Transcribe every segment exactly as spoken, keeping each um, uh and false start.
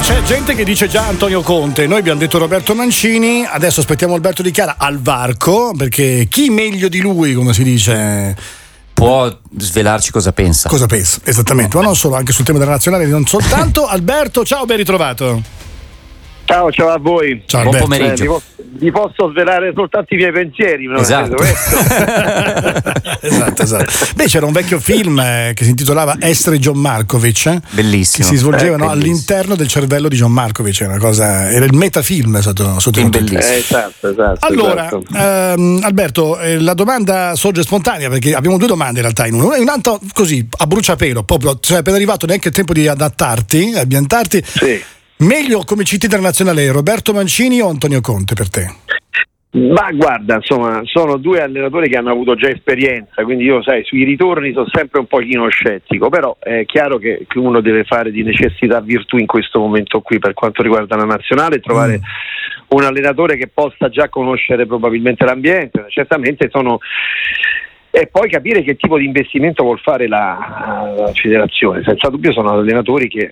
c'è gente che dice già Antonio Conte, noi abbiamo detto Roberto Mancini, adesso aspettiamo Alberto Di Chiara al varco, perché chi meglio di lui, come si dice, può svelarci cosa pensa. Cosa pensa, esattamente, ma non solo, anche sul tema della nazionale, non soltanto. Alberto, ciao, ben ritrovato. Ciao, ciao a voi. Ciao, buon Alberto. pomeriggio. Eh, vi, posso, vi posso svelare soltanto i miei pensieri. No? Esatto. esatto, esatto. Beh, c'era un vecchio film eh, che si intitolava Essere John Malkovich, eh, bellissimo, che si svolgeva eh, no, all'interno del cervello di John Malkovich, era una cosa, era il metafilm sotto, sotto film tutto. bellissimo. Eh, esatto, esatto. Allora, esatto. ehm, Alberto, eh, la domanda sorge spontanea, perché abbiamo due domande in realtà in uno. Un'altra così a bruciapelo, proprio, cioè appena arrivato neanche il tempo di adattarti, ambientarti. Sì. Meglio come C T internazionale Roberto Mancini o Antonio Conte per te? Ma guarda, insomma, sono due allenatori che hanno avuto già esperienza, quindi io, sai, sui ritorni sono sempre un pochino scettico, però è chiaro che uno deve fare di necessità virtù in questo momento qui per quanto riguarda la nazionale, trovare mm. un allenatore che possa già conoscere probabilmente l'ambiente, certamente sono... E poi capire che tipo di investimento vuol fare la, la federazione. Senza dubbio sono allenatori che...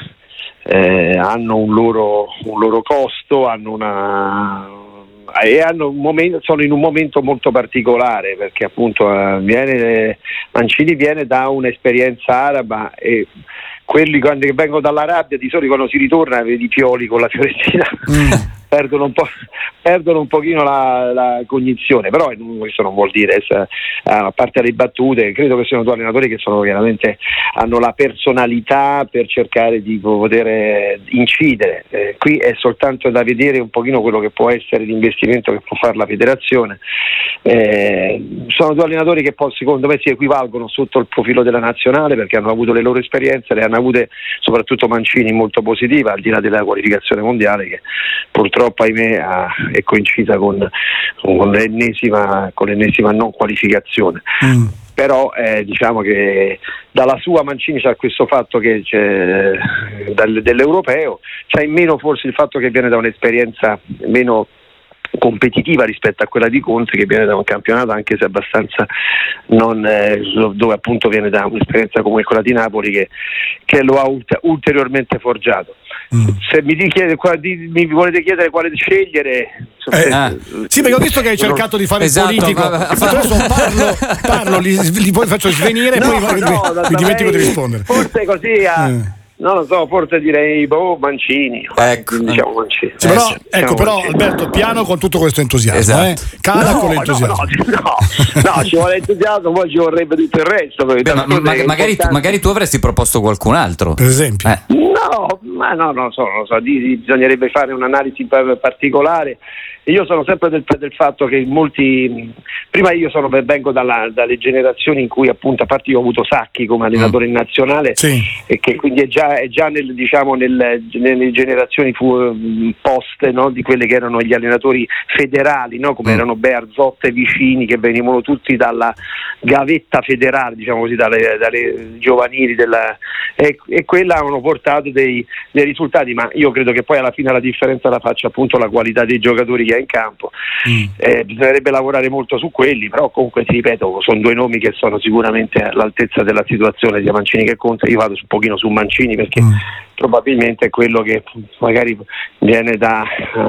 Eh, hanno un loro, un loro costo, hanno una e hanno un momento, sono in un momento molto particolare, perché appunto eh, viene, Mancini viene da un'esperienza araba e quelli quando, che vengono dall'Arabia di solito quando si ritorna vedi Pioli con la Fiorentina mm. perdono un po' perdono un pochino la, la cognizione, però questo non vuol dire, a parte le battute, credo che siano due allenatori che sono veramente, hanno la personalità per cercare di poter incidere, eh, qui è soltanto da vedere un pochino quello che può essere l'investimento che può fare la federazione. Eh, sono due allenatori che poi secondo me si equivalgono sotto il profilo della nazionale, perché hanno avuto le loro esperienze, le hanno avute soprattutto Mancini molto positiva, al di là della qualificazione mondiale che purtroppo ahimè ha, è coincisa con, con, l'ennesima, con l'ennesima non qualificazione. Mm. Però eh, diciamo che dalla sua Mancini c'è questo fatto che c'è dal, dell'europeo, c'è in meno forse il fatto che viene da un'esperienza meno competitiva rispetto a quella di Conte, che viene da un campionato anche se abbastanza non eh, dove appunto viene da un'esperienza come quella di Napoli che, che lo ha ulter- ulteriormente forgiato. Mm. Se mi, chiede, mi volete chiedere quale scegliere, eh, ah. sì, perché ho visto che hai cercato di fare esatto, il politico, ma, ma, adesso parlo, parlo li, li poi faccio svenire e no, poi no, mi, mi dimentico di rispondere. Forse così a... eh. Non lo so, forse direi boh, Mancini. Ecco, diciamo Mancini. Sì, però, eh, ecco, diciamo però Mancini. Alberto, piano con tutto questo entusiasmo, esatto. eh? Cala no, con l'entusiasmo. No, no, no, no, ci vuole entusiasmo, poi ci vorrebbe tutto il resto. Beh, ma, ma, magari, tu, magari tu avresti proposto qualcun altro, per esempio. Eh. No, ma no, non lo so, non lo so, di, di, bisognerebbe fare un'analisi particolare. E io sono sempre del, del fatto che molti, prima io sono, vengo dalla, dalle generazioni in cui appunto, a parte io ho avuto Sacchi come allenatore mm. in nazionale, sì. e che quindi è già, è già nel, diciamo, nel, nelle generazioni fu, poste, no, di quelle che erano gli allenatori federali, no, come mm. erano Bearzot e Vicini, che venivano tutti dalla gavetta federale, diciamo così, dalle, dalle giovanili della, e, e quella hanno portato dei, dei risultati, ma io credo che poi alla fine la differenza la faccia appunto la qualità dei giocatori che ha in campo. Mm. Eh, bisognerebbe lavorare molto su quelli, però comunque ti ripeto, sono due nomi che sono sicuramente all'altezza della situazione sia Mancini che Conte. Io vado un pochino su Mancini perché mm. probabilmente è quello che magari viene da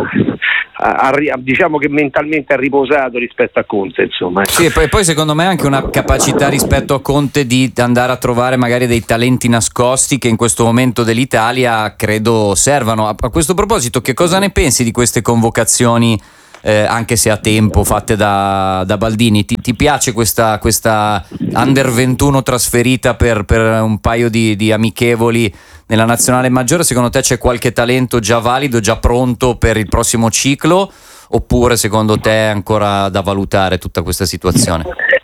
a, a, a, diciamo che mentalmente ha riposato rispetto a Conte, insomma. Sì, e poi, poi secondo me anche una capacità rispetto a Conte di andare a trovare magari dei talenti nascosti che in questo momento dell'Italia credo servano. A, a questo proposito, che cosa ne pensi di queste convocazioni, eh, anche se a tempo, fatte da, da Baldini? Ti, ti piace questa, questa under ventuno trasferita per, per un paio di, di amichevoli nella nazionale maggiore? Secondo te c'è qualche talento già valido, già pronto per il prossimo ciclo, oppure secondo te è ancora da valutare tutta questa situazione?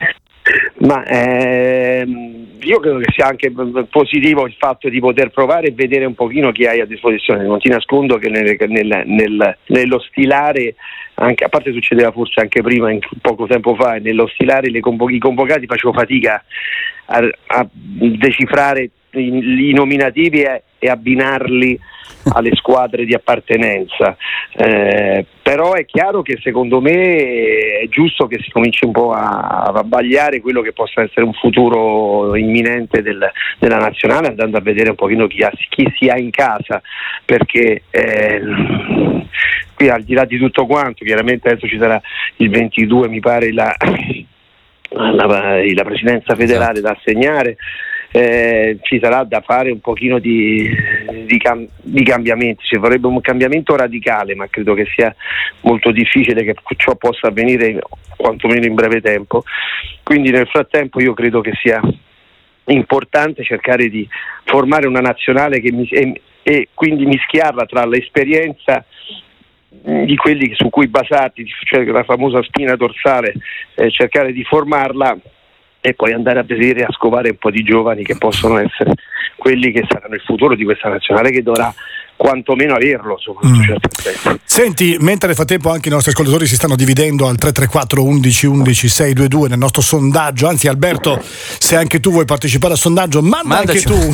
Ma ehm, io credo che sia anche positivo il fatto di poter provare e vedere un pochino chi hai a disposizione. Non ti nascondo che nel, nel, nel, nello stilare, anche, a parte succedeva forse anche prima, in, poco tempo fa, nello stilare le convo- i convocati facevo fatica a, a decifrare i, i nominativi e, e abbinarli alle squadre di appartenenza, eh, però è chiaro che secondo me è giusto che si cominci un po' a, a vagliare quello che possa essere un futuro imminente del, della nazionale, andando a vedere un pochino chi, ha, chi si ha in casa, perché eh, qui al di là di tutto quanto, chiaramente adesso ci sarà il ventidue, mi pare, la, la, la presidenza federale da assegnare. Eh, ci sarà da fare un pochino di, di, cam- di cambiamenti, ci vorrebbe un cambiamento radicale, ma credo che sia molto difficile che ciò possa avvenire quantomeno in breve tempo. Quindi nel frattempo io credo che sia importante cercare di formare una nazionale che mi- e, e quindi mischiarla tra l'esperienza di quelli su cui basarti, cioè la famosa spina dorsale, eh, cercare di formarla e poi andare a vedere, a scovare un po' di giovani che possono essere quelli che saranno il futuro di questa nazionale, che dovrà quantomeno averlo, mm. certo. Senti, mentre nel frattempo anche i nostri ascoltatori si stanno dividendo al tre tre quattro undici undici sei due due nel nostro sondaggio, anzi Alberto, se anche tu vuoi partecipare al sondaggio, manda Mandaci. Anche tu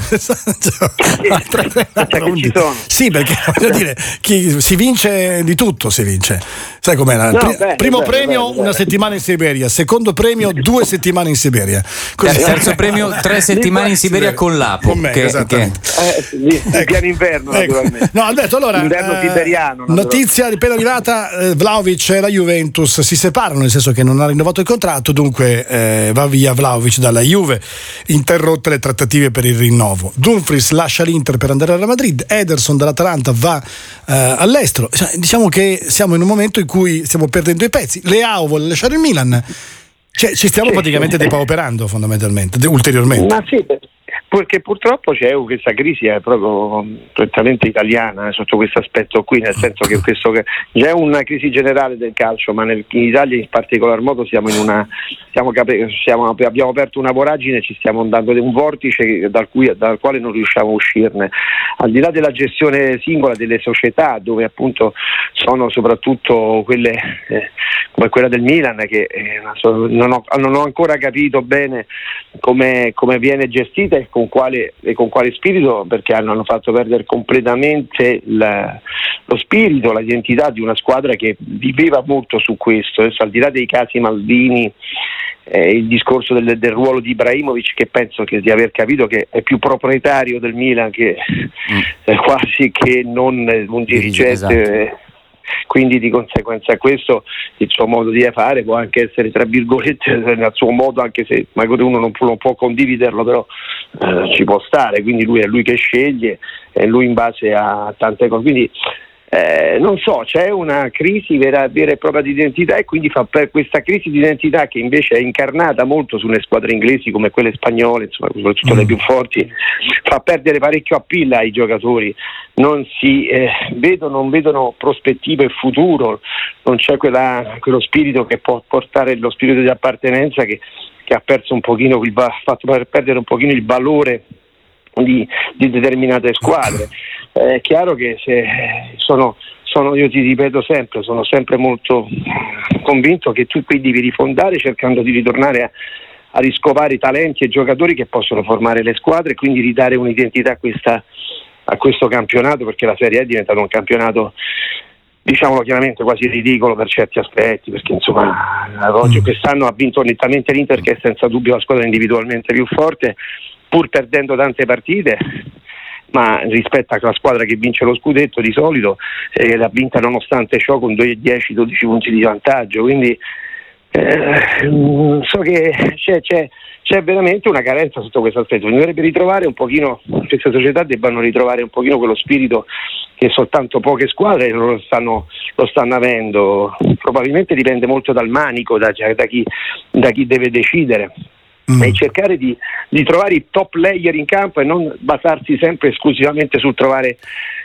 al tre tre quattro undici. Sì, perché voglio dire, chi si vince di tutto, si vince. Sai com'è? No, Pri- bene, primo bene, premio bene, una bene. settimana in Siberia, secondo premio due settimane in Siberia. Così. Terzo premio tre settimane in Siberia con l'Apo. Con me, che, esattamente. Che... Eh, sì, ecco. Piano inverno, ecco. No, Alberto, allora, inverno siberiano, eh, notizia appena arrivata, eh, Vlahovic e la Juventus si separano, nel senso che non ha rinnovato il contratto, dunque eh, va via Vlahovic dalla Juve, interrotte le trattative per il rinnovo. Dumfries lascia l'Inter per andare alla Madrid, Ederson dall'Atalanta va eh, all'estero. Diciamo che siamo in un momento in cui stiamo perdendo i pezzi. Leao vuole lasciare il Milan, cioè, ci stiamo sì, praticamente sì. depauperando fondamentalmente, de- ulteriormente. Ma sì, perché purtroppo c'è questa crisi è proprio prettamente italiana eh, sotto questo aspetto qui, nel senso che questo che c'è una crisi generale del calcio, ma nel, in Italia in particolar modo siamo in una siamo, siamo, abbiamo aperto una voragine, ci stiamo andando un vortice dal, cui, dal quale non riusciamo a uscirne, al di là della gestione singola delle società, dove appunto sono soprattutto quelle eh, come quella del Milan, che eh, non, ho, non ho ancora capito bene come, come viene gestita e con quale, e con quale spirito, perché hanno, hanno fatto perdere completamente la, lo spirito, l'identità di una squadra che viveva molto su questo. Adesso, al di là dei casi Maldini, eh, il discorso del, del ruolo di Ibrahimovic, che penso che di aver capito che è più proprietario del Milan che mm. eh, quasi che non un dirigente. Esatto. Eh, quindi di conseguenza a questo il suo modo di fare può anche essere, tra virgolette, nel suo modo, anche se magari uno non può, non può condividerlo, però eh, ci può stare, quindi lui è lui che sceglie, è lui in base a tante cose, quindi eh, non so, c'è una crisi vera, vera e propria di identità, e quindi fa per questa crisi di identità, che invece è incarnata molto sulle squadre inglesi come quelle spagnole, insomma, soprattutto mm. le più forti, fa perdere parecchio appeal ai giocatori, non si eh, vedono, non vedono prospettive e futuro, non c'è quella, quello spirito che può portare, lo spirito di appartenenza che, che ha perso un pochino, il, ha fatto perdere un pochino il valore di, di determinate squadre. È chiaro che se sono, sono, io ti ripeto sempre, sono sempre molto convinto che tu qui devi rifondare cercando di ritornare a, a riscovare talenti e giocatori che possono formare le squadre e quindi ridare un'identità a, questa, a questo campionato, perché la Serie A è diventato un campionato, diciamolo chiaramente, quasi ridicolo per certi aspetti, perché insomma oggi quest'anno ha vinto nettamente l'Inter, che è senza dubbio la squadra individualmente più forte, pur perdendo tante partite, ma rispetto alla squadra che vince lo scudetto di solito eh, l'ha vinta nonostante ciò con dieci dodici punti di vantaggio, quindi eh, so che c'è, c'è, c'è veramente una carenza sotto questo aspetto. Bisognerebbe ritrovare un pochino, queste società debbano ritrovare un pochino quello spirito che soltanto poche squadre lo stanno, lo stanno avendo. Probabilmente dipende molto dal manico, da, da, chi, da chi deve decidere. Mm. E cercare di, di trovare i top player in campo e non basarsi sempre esclusivamente sul trovare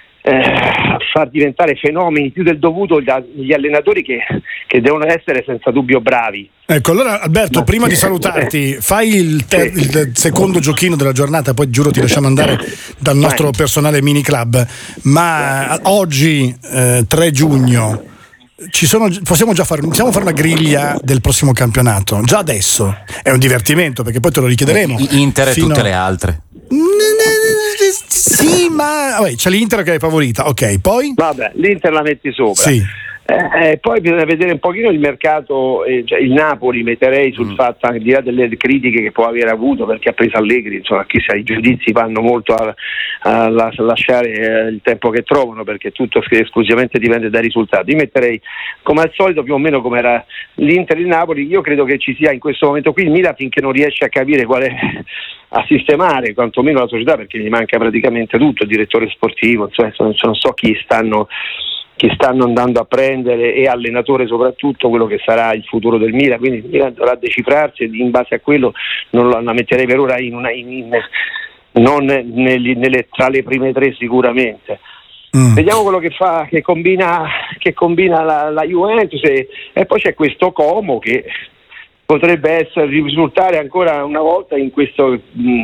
eh, far diventare fenomeni più del dovuto gli, gli allenatori che, che devono essere senza dubbio bravi. Ecco, allora Alberto, Ma prima sì, di salutarti, eh. fai il, ter- sì. il secondo giochino della giornata, poi giuro ti lasciamo andare dal nostro Vai. personale mini club, ma eh. oggi eh, tre giugno ci sono, possiamo già fare, possiamo fare una griglia del prossimo campionato già adesso, è un divertimento perché poi te lo richiederemo. Inter e fino... tutte le altre Sì, ma vabbè, c'è l'Inter che è favorita, ok, poi? Vabbè, l'Inter la metti sopra. Sì. Eh, eh, poi bisogna vedere un pochino il mercato, eh, cioè il Napoli metterei sul mm. fatto, al di là delle critiche che può aver avuto perché ha preso Allegri, insomma, chissà, i giudizi vanno molto a, a, a lasciare eh, il tempo che trovano, perché tutto esclusivamente dipende dai risultati. Io metterei come al solito più o meno come era l'Inter e il Napoli. Io credo che ci sia in questo momento qui il Milan, finché non riesce a capire qual è, a sistemare quantomeno la società, perché gli manca praticamente tutto, il direttore sportivo, insomma, non so chi stanno che stanno andando a prendere, e allenatore soprattutto, quello che sarà il futuro del Milan. Quindi il Milan dovrà decifrarsi, e in base a quello non la, la metterei per ora in una, in, in, non nelle, nelle, tra le prime tre sicuramente. Mm. Vediamo quello che fa, che combina, che combina la, la Juventus, e, e poi c'è questo Como che potrebbe essere, risultare ancora una volta in questo,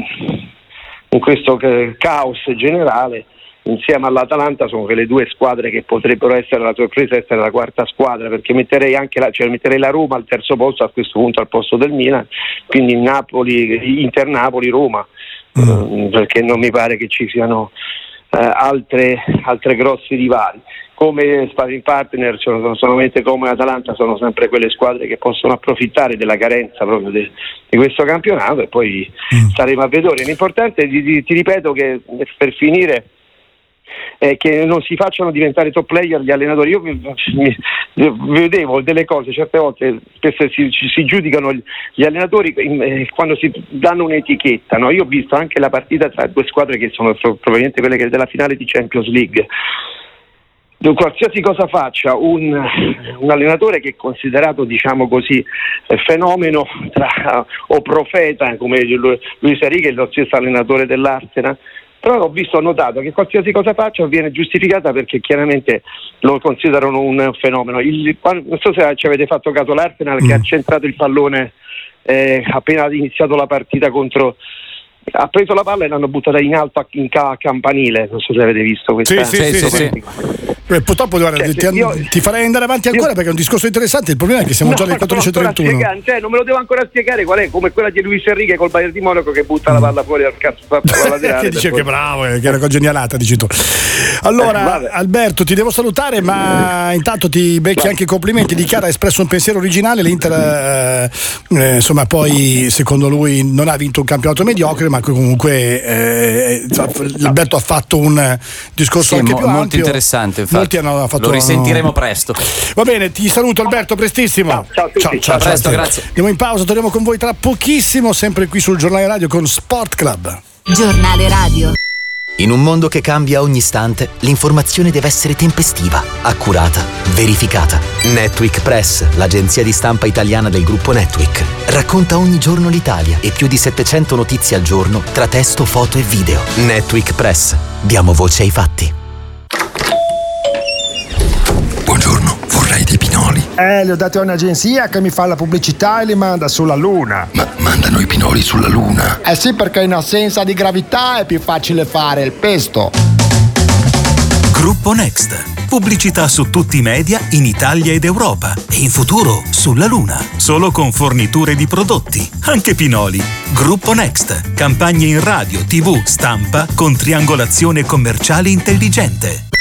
in questo caos generale. Insieme all'Atalanta sono quelle due squadre che potrebbero essere la sorpresa, essere la quarta squadra, perché metterei anche la, cioè metterei la Roma al terzo posto a questo punto, al posto del Milan, quindi Napoli, Inter, Napoli, Roma, mm. eh, perché non mi pare che ci siano eh, altre, altre grossi rivali. Come sparring partner sono solamente come Atalanta, sono sempre quelle squadre che possono approfittare della carenza proprio de, di questo campionato, e poi mm. staremo a vedere. L'importante, ti, ti ripeto, che per finire, Eh, che non si facciano diventare top player gli allenatori. Io mi, mi, vedevo delle cose, certe volte spesso si, si giudicano gli allenatori eh, quando si danno un'etichetta, no? Io ho visto anche la partita tra due squadre che sono probabilmente quelle che della finale di Champions League. Qualsiasi cosa faccia un, un allenatore che è considerato, diciamo così, fenomeno tra, o profeta come Luis Enrique, che è lo stesso allenatore dell'Arsenal, però ho visto, ho notato che qualsiasi cosa faccia viene giustificata perché chiaramente lo considerano un fenomeno. Il, non so se ci avete fatto caso, l'Arsenal mm. che ha centrato il pallone eh, appena iniziato la partita contro, ha preso la palla e l'hanno buttata in alto in ca- campanile, non so se avete visto questa. Sì, sì, sì, sì, sì. Eh, purtroppo guarda, cioè, ti, io, ti farei andare avanti ancora io, perché è un discorso interessante. Il problema è che siamo no, già alle quattordici e trentuno. Cioè, non me lo devo ancora spiegare qual è, come quella di Luis Enrique col Bayern di Monaco che butta mm. la palla fuori al cazzo che dice che bravo, che era congenialata, dici tu. Allora eh, Alberto, ti devo salutare, ma intanto ti becchi vai. Anche i complimenti di Chiara, ha espresso un pensiero originale. L'Inter eh, eh, insomma poi secondo lui non ha vinto un campionato mediocre, ma comunque eh, Alberto ha fatto un discorso sì, anche mo, più molto ampio, interessante, infatti. Molti hanno fatto, lo risentiremo presto. Va bene, ti saluto Alberto, prestissimo. Ciao, ciao, ciao, ciao, ciao, presto, ciao. grazie. Andiamo in pausa, torniamo con voi tra pochissimo, sempre qui sul Giornale Radio con Sport Club. Giornale Radio. In un mondo che cambia ogni istante, l'informazione deve essere tempestiva, accurata, verificata. Netweek Press, l'agenzia di stampa italiana del gruppo Netweek, racconta ogni giorno l'Italia e più di settecento notizie al giorno tra testo, foto e video. Netweek Press. Diamo voce ai fatti. Buongiorno, vorrei dei pinoli. Eh, li ho dati a un'agenzia che mi fa la pubblicità e li manda sulla Luna. Ma mandano i pinoli sulla Luna? Eh sì, perché in assenza di gravità è più facile fare il pesto. Gruppo Next. Pubblicità su tutti i media in Italia ed Europa e in futuro sulla Luna. Solo con forniture di prodotti, anche pinoli. Gruppo Next. Campagne in radio, tivù, stampa con triangolazione commerciale intelligente.